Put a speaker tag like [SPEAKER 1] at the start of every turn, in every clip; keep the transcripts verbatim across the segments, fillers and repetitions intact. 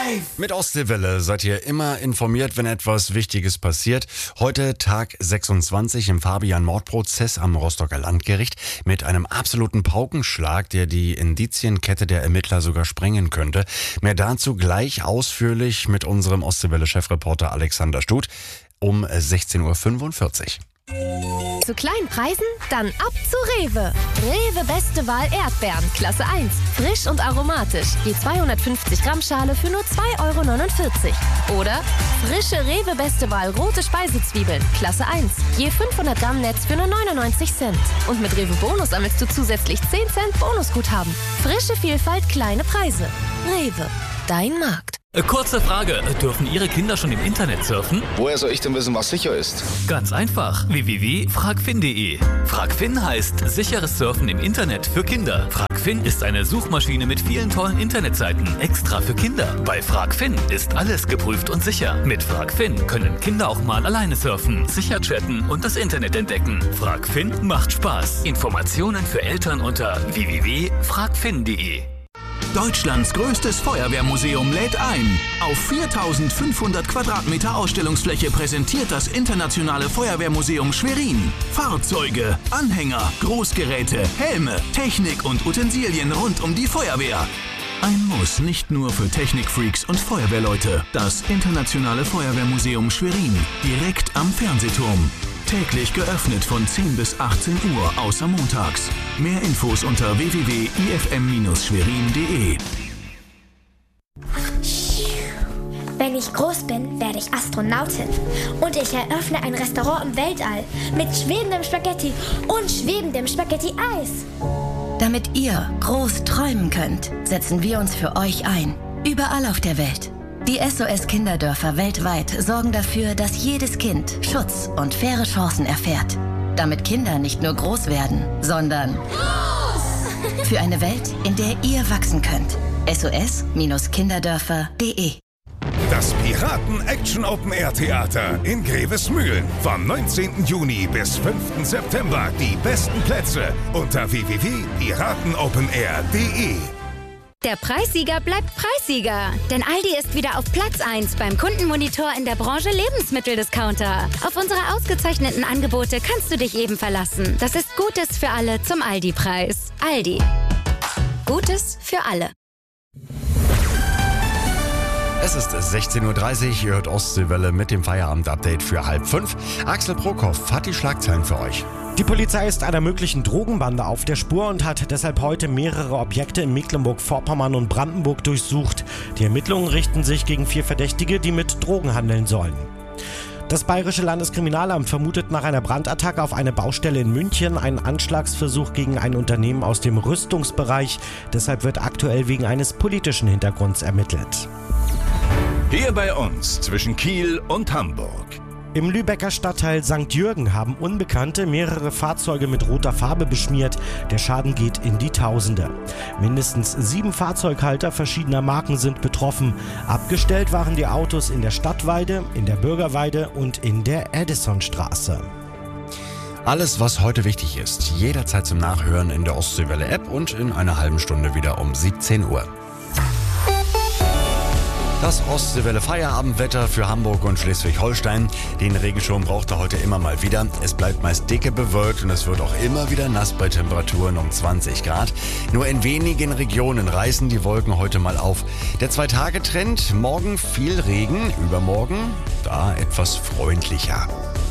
[SPEAKER 1] Mit Ostseewelle seid ihr immer informiert, wenn etwas Wichtiges passiert. Heute Tag sechsundzwanzig im Fabian-Mordprozess am Rostocker Landgericht mit einem absoluten Paukenschlag, der die Indizienkette der Ermittler sogar sprengen könnte. Mehr dazu gleich ausführlich mit unserem Ostseewelle-Chefreporter Alexander Stut um sechzehn Uhr fünfundvierzig.
[SPEAKER 2] Zu kleinen Preisen? Dann ab zu Rewe. Rewe Beste Wahl Erdbeeren, Klasse eins. Frisch und aromatisch. Je zweihundertfünfzig Gramm Schale für nur zwei Euro neunundvierzig. Oder frische Rewe Beste Wahl rote Speisezwiebeln, Klasse eins. Je fünfhundert Gramm Netz für nur neunundneunzig Cent. Und mit Rewe Bonus sammelst du zusätzlich zehn Cent Bonusguthaben. Frische Vielfalt, kleine Preise. Rewe, dein Markt.
[SPEAKER 3] Kurze Frage, dürfen Ihre Kinder schon im Internet surfen?
[SPEAKER 4] Woher soll ich denn wissen, was sicher ist?
[SPEAKER 3] Ganz einfach, w w w punkt fragfin punkt de. Fragfin heißt sicheres Surfen im Internet für Kinder. Fragfin ist eine Suchmaschine mit vielen tollen Internetseiten, extra für Kinder. Bei Fragfin ist alles geprüft und sicher. Mit Fragfin können Kinder auch mal alleine surfen, sicher chatten und das Internet entdecken. Fragfin macht Spaß. Informationen für Eltern unter w w w punkt fragfin punkt de.
[SPEAKER 5] Deutschlands größtes Feuerwehrmuseum lädt ein. Auf viertausendfünfhundert Quadratmeter Ausstellungsfläche präsentiert das Internationale Feuerwehrmuseum Schwerin Fahrzeuge, Anhänger, Großgeräte, Helme, Technik und Utensilien rund um die Feuerwehr. Ein Muss nicht nur für Technikfreaks und Feuerwehrleute. Das Internationale Feuerwehrmuseum Schwerin, direkt am Fernsehturm. Täglich geöffnet von zehn bis achtzehn Uhr, außer montags. Mehr Infos unter w w w punkt i f m Bindestrich schwerin punkt de.
[SPEAKER 6] Wenn ich groß bin, werde ich Astronautin. Und ich eröffne ein Restaurant im Weltall mit schwebendem Spaghetti und schwebendem Spaghetti-Eis.
[SPEAKER 7] Damit ihr groß träumen könnt, setzen wir uns für euch ein. Überall auf der Welt. Die S O S-Kinderdörfer weltweit sorgen dafür, dass jedes Kind Schutz und faire Chancen erfährt. Damit Kinder nicht nur groß werden, sondern groß! Für eine Welt, in der ihr wachsen könnt. S O S Kinderdörfer punkt de.
[SPEAKER 8] Das Piraten-Action-Open-Air-Theater in Grevesmühlen. Vom neunzehnten Juni bis fünften September. Die besten Plätze unter w w w punkt piratenopenair punkt de.
[SPEAKER 9] Der Preissieger bleibt Preissieger. Denn Aldi ist wieder auf Platz eins beim Kundenmonitor in der Branche Lebensmitteldiscounter. Auf unsere ausgezeichneten Angebote kannst du dich eben verlassen. Das ist Gutes für alle zum Aldi-Preis. Aldi. Gutes für alle.
[SPEAKER 1] Es ist sechzehn Uhr dreißig, ihr hört Ostseewelle mit dem Feierabend-Update für halb fünf. Axel Prokop hat die Schlagzeilen für euch.
[SPEAKER 10] Die Polizei ist einer möglichen Drogenbande auf der Spur und hat deshalb heute mehrere Objekte in Mecklenburg-Vorpommern und Brandenburg durchsucht. Die Ermittlungen richten sich gegen vier Verdächtige, die mit Drogen handeln sollen. Das Bayerische Landeskriminalamt vermutet nach einer Brandattacke auf eine Baustelle in München einen Anschlagsversuch gegen ein Unternehmen aus dem Rüstungsbereich. Deshalb wird aktuell wegen eines politischen Hintergrunds ermittelt.
[SPEAKER 8] Hier bei uns zwischen Kiel und Hamburg.
[SPEAKER 10] Im Lübecker Stadtteil Sankt Jürgen haben Unbekannte mehrere Fahrzeuge mit roter Farbe beschmiert. Der Schaden geht in die Tausende. Mindestens sieben Fahrzeughalter verschiedener Marken sind betroffen. Abgestellt waren die Autos in der Stadtweide, in der Bürgerweide und in der Edisonstraße.
[SPEAKER 1] Alles, was heute wichtig ist, jederzeit zum Nachhören in der Ostseewelle-App und in einer halben Stunde wieder um siebzehn Uhr. Das Ostseewelle-Feierabendwetter für Hamburg und Schleswig-Holstein. Den Regenschirm braucht er heute immer mal wieder. Es bleibt meist dicke bewölkt und es wird auch immer wieder nass bei Temperaturen um zwanzig Grad. Nur in wenigen Regionen reißen die Wolken heute mal auf. Der Zwei-Tage-Trend, morgen viel Regen, übermorgen da etwas freundlicher.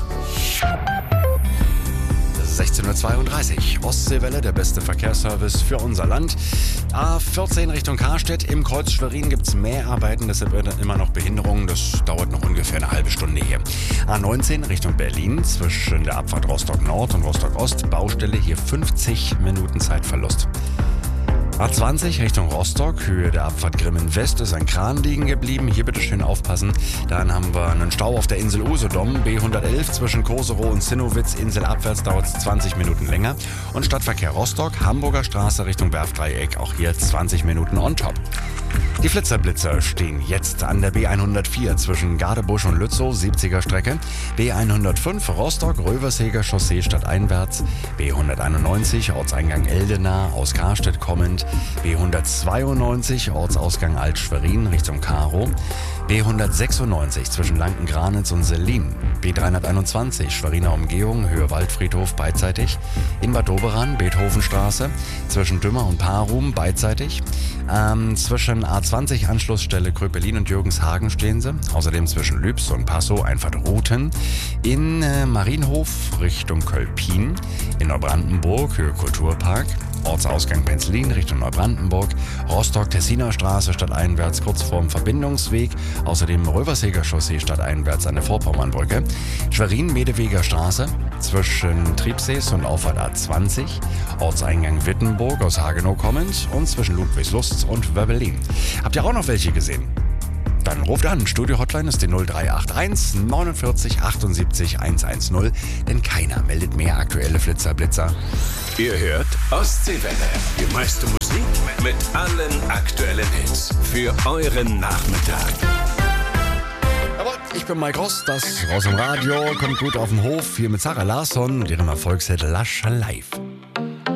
[SPEAKER 1] sechzehn Uhr zweiunddreißig. Ostseewelle, der beste Verkehrsservice für unser Land. A vierzehn Richtung Karstedt. Im Kreuz Schwerin gibt es mehr Arbeiten, deshalb wird immer noch Behinderungen. Das dauert noch ungefähr eine halbe Stunde hier. A neunzehn Richtung Berlin zwischen der Abfahrt Rostock Nord und Rostock Ost. Baustelle, hier fünfzig Minuten Zeitverlust. A zwanzig Richtung Rostock, Höhe der Abfahrt Grimmen West, ist ein Kran liegen geblieben. Hier bitte schön aufpassen. Dann haben wir einen Stau auf der Insel Usedom. B hundertelf zwischen Koserow und Zinnowitz. Inselabwärts dauert es zwanzig Minuten länger. Und Stadtverkehr Rostock, Hamburger Straße Richtung Werftdreieck. Auch hier zwanzig Minuten on top. Die Flitzerblitzer stehen jetzt an der B hundertvier zwischen Gadebusch und Lützow, siebziger Strecke, B hundertfünf Rostock-Röverseger Chaussee stadteinwärts, B hunderteinundneunzig Ortseingang Eldena aus Karstedt kommend, B hundertzweiundneunzig Ortsausgang Alt-Schwerin Richtung Karow, B hundertsechsundneunzig zwischen Lanken-Granitz und Sellin, B dreihunderteinundzwanzig Schweriner Umgehung Höhe Waldfriedhof beidseitig, in Bad Doberan Beethovenstraße zwischen Dümmer und Parum beidseitig, ähm, zwischen A zwanzig Anschlussstelle Kröpelin und Jürgenshagen stehen sie, außerdem zwischen Lübs und Passow Einfahrtruten, in äh, Marienhof Richtung Kölpin, in Neubrandenburg Höhe Kulturpark, Ortsausgang Penzlin Richtung Neubrandenburg, Rostock-Tessiner Straße stadteinwärts kurz vorm Verbindungsweg, außerdem Röverseger Chaussee stadteinwärts an der Vorpommernbrücke, Schwerin-Medeweger Straße zwischen Triebsees und Auffahrt A zwanzig, Ortseingang Wittenburg aus Hagenow kommend und zwischen Ludwigslust und Wöbbelin. Habt ihr auch noch welche gesehen? Dann ruft an. Studio-Hotline ist die null drei acht eins neunundvierzig achtundsiebzig hundertzehn, denn keiner meldet mehr aktuelle Flitzerblitzer.
[SPEAKER 11] Ihr hört Ostseewelle. Die meiste Musik mit allen aktuellen Hits für euren Nachmittag.
[SPEAKER 1] Jawohl, ich bin Mike Ross, das Raus im Radio, kommt gut auf den Hof, hier mit Sarah Larsson und ihrem Erfolgshit Lascher Live.